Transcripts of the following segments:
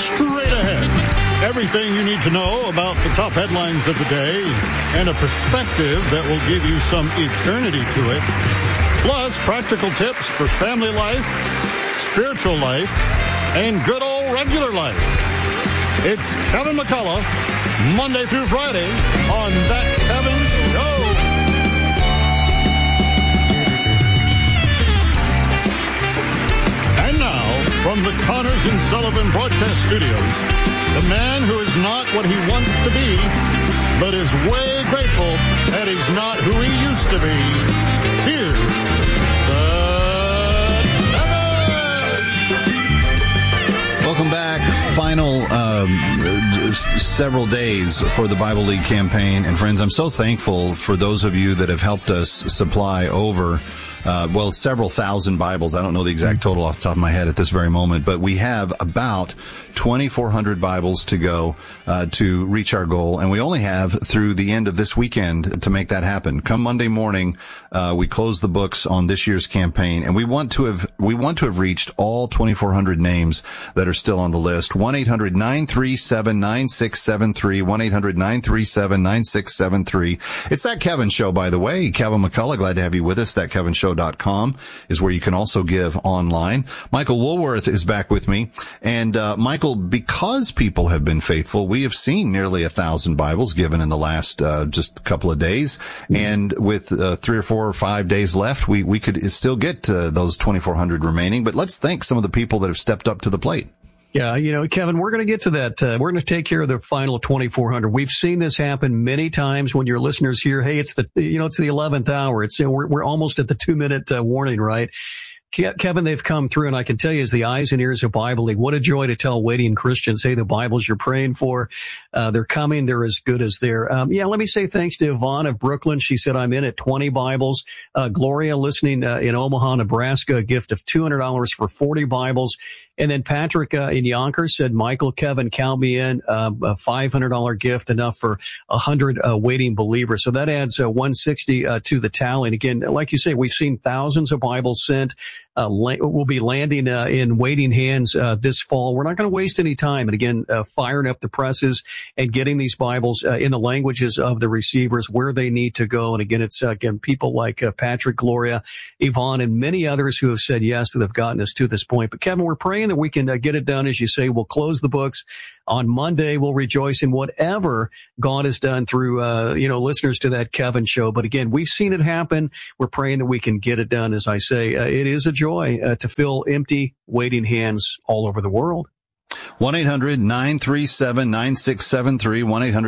straight ahead. Everything you need to know about the top headlines of the day and a perspective that will give you some eternity to it. Plus, practical tips for family life, spiritual life, and good old regular life. It's Kevin McCullough, Monday through Friday on That Kevin Show. And now, from the Connors and Sullivan Broadcast Studios, the man who is not what he wants to be, but is way grateful that he's not who he used to be. Here's Welcome back. Final several days for the Bible League campaign. And friends, I'm so thankful for those of you that have helped us supply over several thousand Bibles. I don't know the exact total off the top of my head at this very moment, but we have about 2,400 Bibles to go to reach our goal, and we only have through the end of this weekend to make that happen. Come Monday morning, we close the books on this year's campaign, and we want to have reached all 2,400 names that are still on the list. 1-800-937-9673. 1-800-937-9673. It's That Kevin Show, by the way. Kevin McCullough, glad to have you with us. ThatKevinShow.com is where you can also give online. Michael Woolworth is back with me, and Michael, because people have been faithful, we have seen nearly 1,000 Bibles given in the last just a couple of days. And with 3 or 4 or 5 days left, we could still get those 2,400 remaining. But let's thank some of the people that have stepped up to the plate. Yeah, Kevin, we're going to get to that. We're going to take care of the final 2,400. We've seen this happen many times when your listeners hear, hey, it's the 11th hour. We're almost at the 2-minute warning, right? Kevin, they've come through, and I can tell you, as the eyes and ears of Bible League, what a joy to tell waiting Christians, hey, the Bibles you're praying for, they're coming, they're as good as there. Let me say thanks to Yvonne of Brooklyn. She said, I'm in at 20 Bibles. Gloria, listening in Omaha, Nebraska, a gift of $200 for 40 Bibles. And then Patrick in Yonkers said, Michael, Kevin, count me in, a $500 gift, enough for 100 waiting believers. So that adds 160 to the tally. And again, like you say, we've seen thousands of Bibles sent. We'll be landing in waiting hands this fall. We're not going to waste any time. And again, firing up the presses and getting these Bibles in the languages of the receivers where they need to go. And again, it's people like Patrick, Gloria, Yvonne, and many others who have said yes that have gotten us to this point. But Kevin, we're praying that we can get it done. As you say, we'll close the books on Monday. We'll rejoice in whatever God has done through, listeners to That Kevin Show. But again, we've seen it happen. We're praying that we can get it done. As I say, it is a joy to fill empty, waiting hands all over the world. 1-800-937-9673,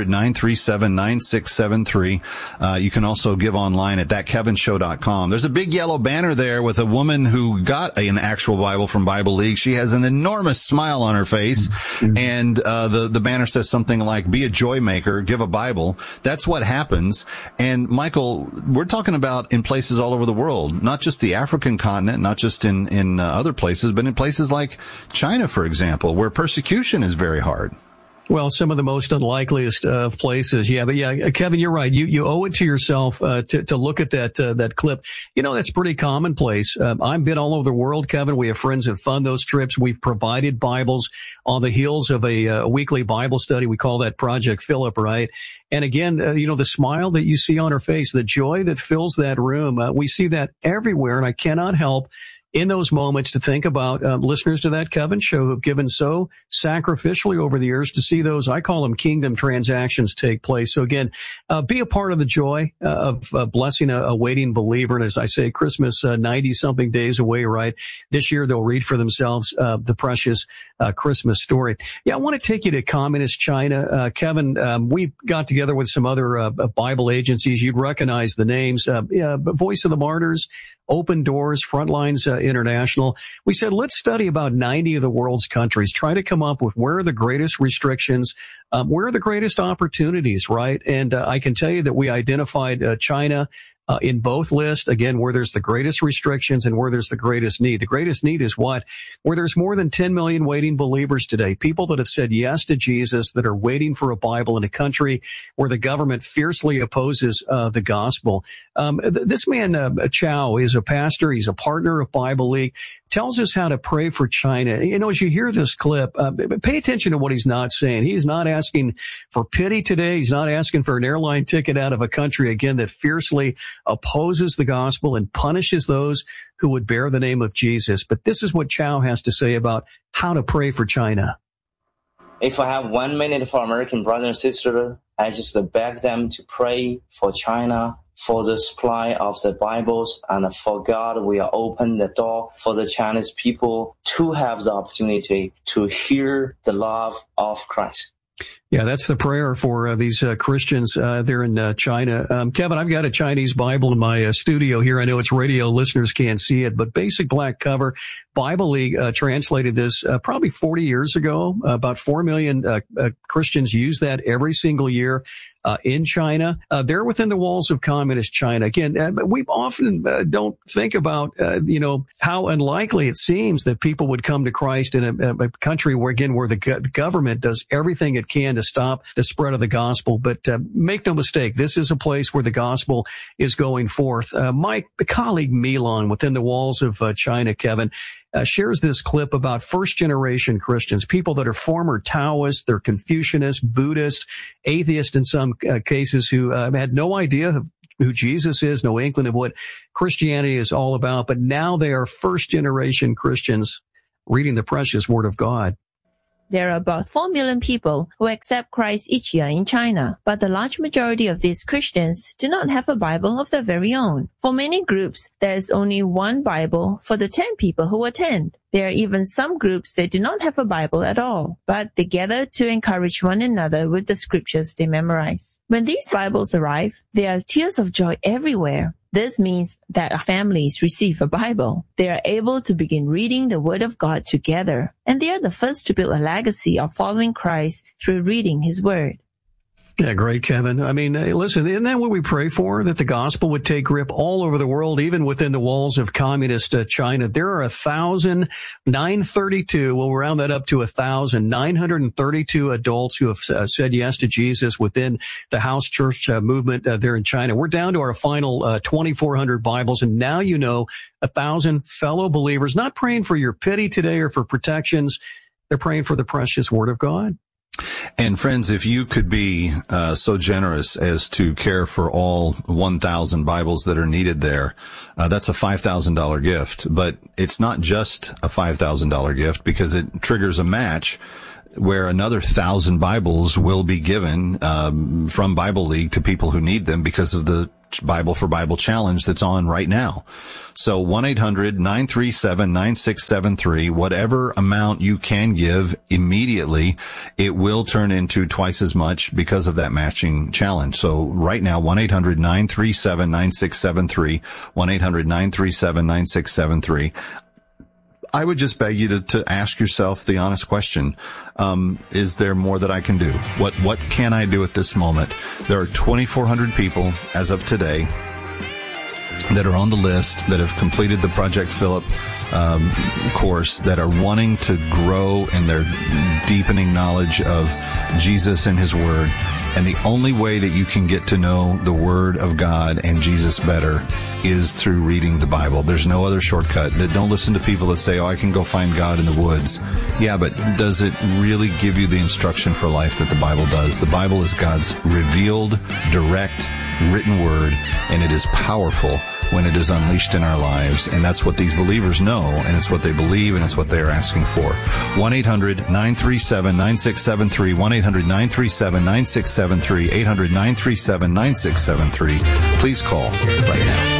1-800-937-9673. You can also give online at thatkevinshow.com. There's a big yellow banner there with a woman who got an actual Bible from Bible League. She has an enormous smile on her face, and the banner says something like, be a joy maker, give a Bible. That's what happens. And Michael, we're talking about in places all over the world, not just the African continent, not just in other places, but in places like China, for example, where persecution is very hard. Well, some of the most unlikeliest of places. Yeah, but yeah, Kevin, you're right. You owe it to yourself to look at that clip. That's pretty commonplace. I've been all over the world, Kevin. We have friends that fund those trips. We've provided Bibles on the heels of a weekly Bible study. We call that Project Philip, right? And again, the smile that you see on her face, the joy that fills that room, we see that everywhere. And I cannot help in those moments to think about listeners to That Kevin Show who have given so sacrificially over the years to see those, I call them kingdom transactions, take place. So again, be a part of the joy of blessing a waiting believer. And as I say, Christmas 90-something days away, right? This year they'll read for themselves the precious Christmas story. Yeah, I want to take you to Communist China. Kevin, we got together with some other Bible agencies. You'd recognize the names. Voice of the Martyrs, Open Doors, Frontlines International. We said, let's study about 90 of the world's countries, try to come up with where are the greatest restrictions, where are the greatest opportunities, right? And I can tell you that we identified China in both lists, again, where there's the greatest restrictions and where there's the greatest need. The greatest need is what? Where there's more than 10 million waiting believers today, people that have said yes to Jesus, that are waiting for a Bible in a country where the government fiercely opposes the gospel. This man, Chow, is a pastor. He's a partner of Bible League. tells us how to pray for China. You know, as you hear this clip, pay attention to what he's not saying. He's not asking for pity today. He's not asking for an airline ticket out of a country, again, that fiercely opposes the gospel and punishes those who would bear the name of Jesus. But this is what Chow has to say about how to pray for China. If I have 1 minute for American brothers and sisters, I just beg them to pray for China, for the supply of the Bibles, and for God will open the door for the Chinese people to have the opportunity to hear the love of Christ. Yeah, that's the prayer for these Christians there in China. Kevin, I've got a Chinese Bible in my studio here. I know it's radio, listeners can't see it, but basic black cover. Bible League translated this probably 40 years ago. About 4 million Christians use that every single year in China. They're within the walls of communist China. Again, we often don't think about, how unlikely it seems that people would come to Christ in a country where the government does everything it can to stop the spread of the gospel. But make no mistake, this is a place where the gospel is going forth. My colleague Milan, within the walls of China, Kevin, shares this clip about first-generation Christians, people that are former Taoists, they're Confucianists, Buddhists, atheists in some cases, who had no idea who Jesus is, no inkling of what Christianity is all about, but now they are first-generation Christians reading the precious Word of God. There are about 4 million people who accept Christ each year in China, but the large majority of these Christians do not have a Bible of their very own. For many groups, there is only one Bible for the 10 people who attend. There are even some groups that do not have a Bible at all, but they gather to encourage one another with the scriptures they memorize. When these Bibles arrive, there are tears of joy everywhere. This means that families receive a Bible. They are able to begin reading the Word of God together, and they are the first to build a legacy of following Christ through reading His Word. Yeah, great, Kevin. I mean, listen, isn't that what we pray for? That the gospel would take grip all over the world, even within the walls of communist China. There are 1,932, we'll round that up to 1,932 adults who have said yes to Jesus within the house church movement there in China. We're down to our final 2,400 Bibles, and now 1,000 fellow believers, not praying for your pity today or for protections. They're praying for the precious Word of God. And friends, if you could be so generous as to care for all 1,000 Bibles that are needed there, that's a $5,000 gift. But it's not just a $5,000 gift, because it triggers a match where another 1,000 Bibles will be given from Bible League to people who need them because of the Bible for Bible challenge that's on right now. So 1-800-937-9673, whatever amount you can give immediately, it will turn into twice as much because of that matching challenge. So right now, 1-800-937-9673, 1-800-937-9673. I would just beg you to ask yourself the honest question. Is there more that I can do? What can I do at this moment? There are 2,400 people as of today that are on the list that have completed the Project Philip course, that are wanting to grow in their deepening knowledge of Jesus and His Word. And the only way that you can get to know the Word of God and Jesus better is through reading the Bible. There's no other shortcut. Don't listen to people that say, I can go find God in the woods. Yeah, but does it really give you the instruction for life that the Bible does? The Bible is God's revealed, direct, written Word, and it is powerful when it is unleashed in our lives. And that's what these believers know, and it's what they believe, and it's what they're asking for. 1-800-937-9673, 1-800-937-9673, 800-937-9673. Please call right now.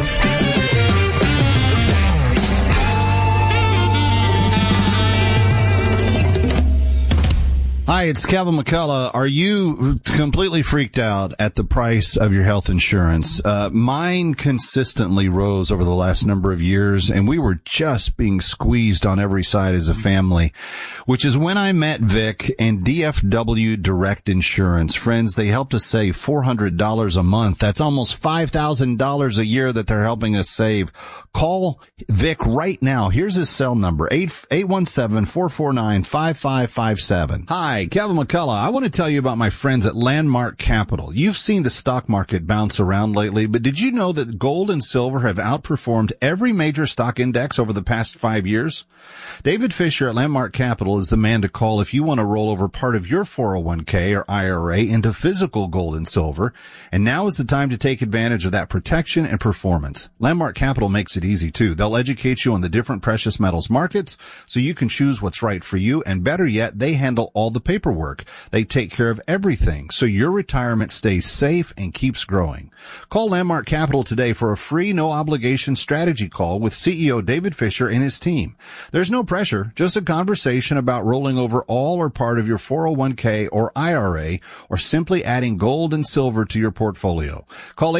Hi, it's Kevin McCullough. Are you completely freaked out at the price of your health insurance? Mine consistently rose over the last number of years, and we were just being squeezed on every side as a family, which is when I met Vic and DFW Direct Insurance. Friends, they helped us save $400 a month. That's almost $5,000 a year that they're helping us save. Call Vic right now. Here's his cell number, 817-449-5557. Hi. Hi, Kevin McCullough. I want to tell you about my friends at Landmark Capital. You've seen the stock market bounce around lately, but did you know that gold and silver have outperformed every major stock index over the past 5 years? David Fisher at Landmark Capital is the man to call if you want to roll over part of your 401k or IRA into physical gold and silver, and now is the time to take advantage of that protection and performance. Landmark Capital makes it easy too. They'll educate you on the different precious metals markets so you can choose what's right for you, and better yet, they handle all the paperwork. They take care of everything so your retirement stays safe and keeps growing. Call Landmark Capital today for a free, no-obligation strategy call with CEO David Fisher and his team. There's no pressure, just a conversation about rolling over all or part of your 401k or IRA, or simply adding gold and silver to your portfolio. Call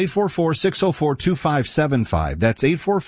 844-604-2575. That's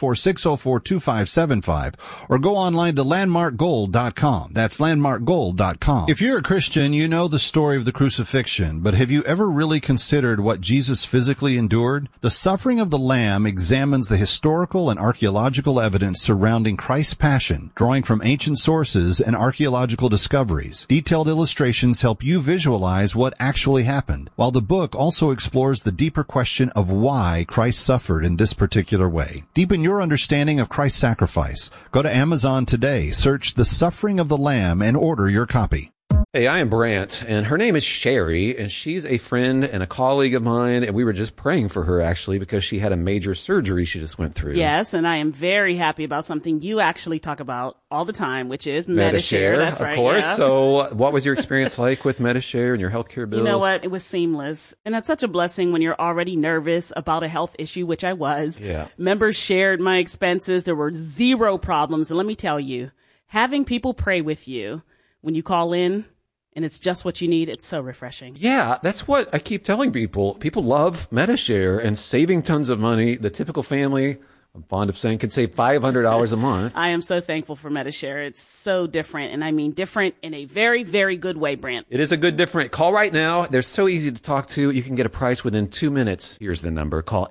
844-604-2575. Or go online to landmarkgold.com. That's landmarkgold.com. If you're a Christian, you know the story of the crucifixion, but have you ever really considered what Jesus physically endured? The Suffering of the Lamb examines the historical and archaeological evidence surrounding Christ's passion, drawing from ancient sources and archaeological discoveries. Detailed illustrations help you visualize what actually happened, while the book also explores the deeper question of why Christ suffered in this particular way. Deepen your understanding of Christ's sacrifice. Go to Amazon today, search The Suffering of the Lamb, and order your copy. Hey, I am Brant, and her name is Sherry, and she's a friend and a colleague of mine, and we were just praying for her, actually, because she had a major surgery she just went through. Yes, and I am very happy about something you actually talk about all the time, which is Medi-Share. That's right, of course. Yeah. So what was your experience like with Medi-Share and your healthcare bills? You know what? It was seamless. And that's such a blessing when you're already nervous about a health issue, which I was. Yeah. Members shared my expenses. There were zero problems. And let me tell you, having people pray with you when you call in, and it's just what you need, it's so refreshing. Yeah, that's what I keep telling people. People love Medi-Share and saving tons of money. The typical family, I'm fond of saying, can save $500 a month. I am so thankful for Medi-Share. It's so different, and I mean different in a very, very good way, Brant. It is a good different. Call right now. They're so easy to talk to. You can get a price within 2 minutes. Here's the number. Call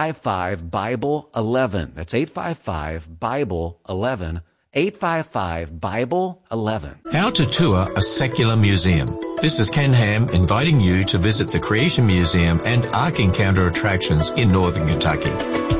855-BIBLE-11. That's 855-BIBLE-11. 855-BIBLE-11. How to tour a secular museum. This is Ken Ham inviting you to visit the Creation Museum and Ark Encounter attractions in northern Kentucky.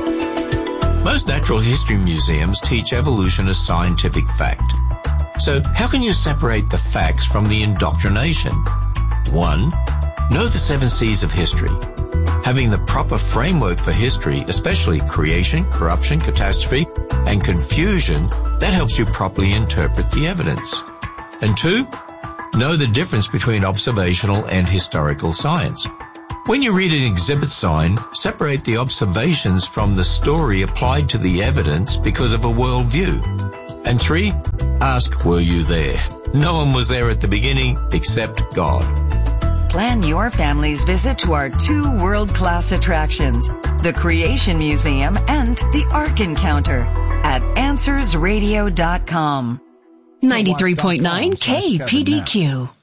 Most natural history museums teach evolution as scientific fact. So how can you separate the facts from the indoctrination? 1. Know the 7 C's of history. Having the proper framework for history, especially creation, corruption, catastrophe, and confusion, that helps you properly interpret the evidence. And 2, know the difference between observational and historical science. When you read an exhibit sign, separate the observations from the story applied to the evidence because of a worldview. And 3, ask, were you there? No one was there at the beginning except God. Plan your family's visit to our 2 world-class attractions, the Creation Museum and the Ark Encounter at AnswersRadio.com. 93.9 KPDQ.